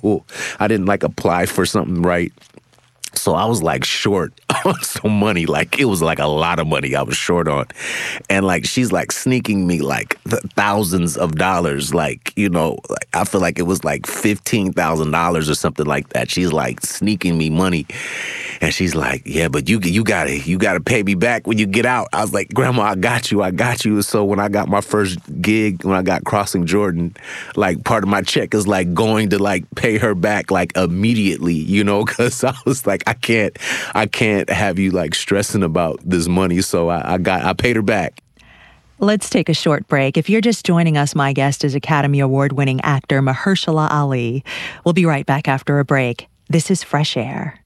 school. I didn't like apply for something right. So I was like short on some money. Like it was like a lot of money I was short on. And like she's like sneaking me like thousands of dollars. Like, you know, like, I feel like it was like $15,000 or something like that. She's like sneaking me money. And she's like, yeah, but you gotta pay me back when you get out. I was like, Grandma, I got you. So when I got my first gig, when I got Crossing Jordan, like part of my check is like going to like pay her back like immediately, you know, because I was like, I can't have you like stressing about this money. So I paid her back. Let's take a short break. If you're just joining us, my guest is Academy Award-winning actor Mahershala Ali. We'll be right back after a break. This is Fresh Air.